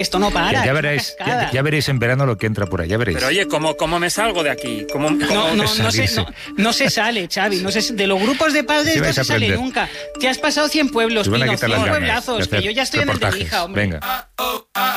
esto no para. Ya veréis en verano lo que entra por ahí, ya veréis. Pero oye, ¿cómo me salgo de aquí? No se sale, Xavi. De los grupos de padres no se sale nunca. Te has pasado 100 pueblos, Pino, 100 pueblazos, que yo ya estoy en el de Lija, hombre. Venga.